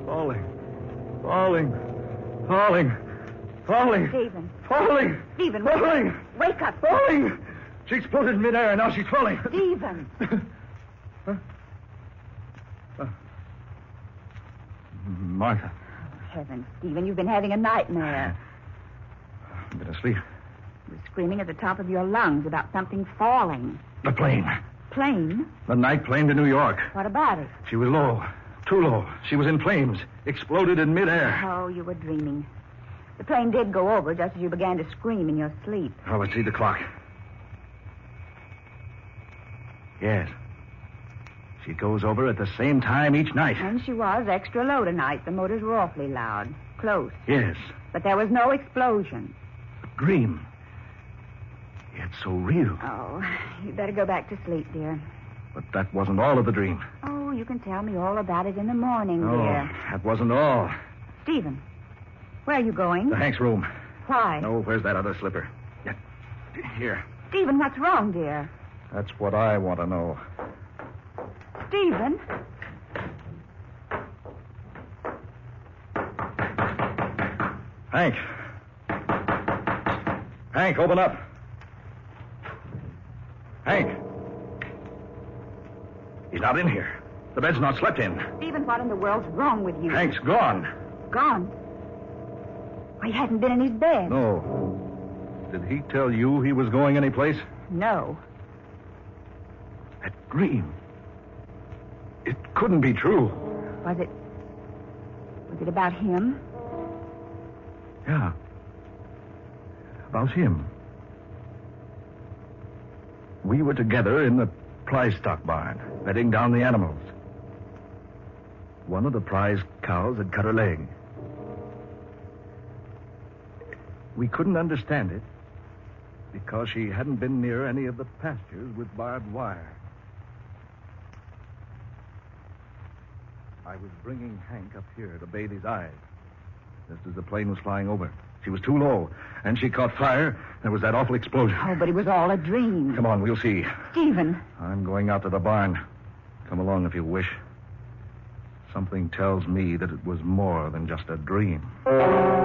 Falling. Falling. Stephen. Falling. Stephen, Falling. wake up. Falling. She exploded in midair, and now she's falling. Stephen. Martha. Heavens, Stephen, you've been having a nightmare. I've been asleep. You're screaming at the top of your lungs about something falling. The plane. Plane? The night plane to New York. What about it? She was low. Too low. She was in flames. Exploded in midair. Oh, you were dreaming. The plane did go over just as you began to scream in your sleep. Oh, let's see the clock. Yes. She goes over at the same time each night. And she was extra low tonight. The motors were awfully loud. Close. Yes. But there was no explosion. A dream. Yet so real. Oh, you'd better go back to sleep, dear. But that wasn't all of the dream. Oh, you can tell me all about it in the morning, Oh, dear. that wasn't all. Stephen, where are you going? To Hank's room. Why? No, where's that other slipper? Yeah. Here. Stephen, what's wrong, dear? That's what I want to know. Stephen? Hank. Hank, open up. Hank. He's not in here. The bed's not slept in. Stephen, what in the world's wrong with you? Hank's gone. Gone? He hadn't been in his bed. No. Did he tell you he was going anyplace? No. That dream. It couldn't be true. Was it about him? Yeah. About him. We were together in the prize stock barn, bedding down the animals. One of the prize cows had cut her leg. We couldn't understand it because she hadn't been near any of the pastures with barbed wire. I was bringing Hank up here to bathe his eyes just as the plane was flying over. She was too low, and she caught fire. There was that awful explosion. Oh, but it was all a dream. Come on, we'll see. Stephen. I'm going out to the barn. Come along if you wish. Something tells me that it was more than just a dream.